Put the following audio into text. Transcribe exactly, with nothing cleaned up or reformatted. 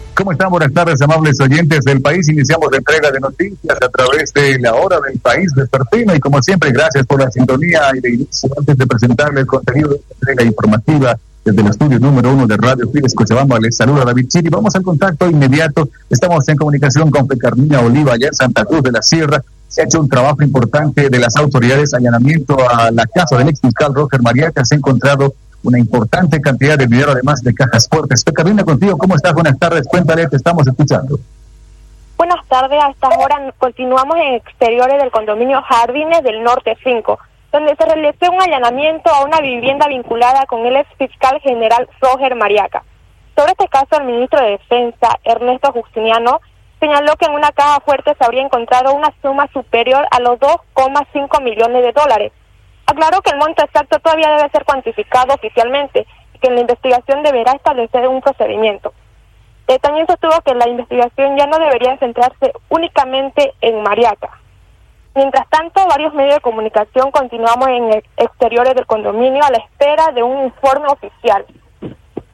¿Cómo están? Buenas tardes, amables oyentes del país. Iniciamos la entrega de noticias a través de la hora del país vespertino y como siempre, gracias por la sintonía y de inicio. Antes de presentarle el contenido de esta entrega informativa desde el estudio número uno de Radio Fides Cochabamba, les saluda David Chiri. Vamos al contacto inmediato. Estamos en comunicación con Fecarmina Oliva, allá en Santa Cruz de la Sierra. Se ha hecho un trabajo importante de las autoridades, allanamiento a la casa del ex fiscal Roger Mariaca. Se ha encontrado una importante cantidad de dinero, además de cajas fuertes. Fecarmina, contigo, ¿cómo estás? Buenas tardes, cuéntale, te estamos escuchando. Buenas tardes, a esta hora continuamos en exteriores del condominio Jardines del Norte cinco, donde se realizó un allanamiento a una vivienda vinculada con el ex fiscal general Roger Mariaca. Sobre este caso, el ministro de Defensa, Ernesto Justiniano, señaló que en una caja fuerte se habría encontrado una suma superior a los dos coma cinco millones de dólares. Aclaró que el monto exacto todavía debe ser cuantificado oficialmente y que la investigación deberá establecer un procedimiento. Eh, también sostuvo que la investigación ya no debería centrarse únicamente en Mariaca. Mientras tanto, varios medios de comunicación continuamos en exteriores del condominio a la espera de un informe oficial.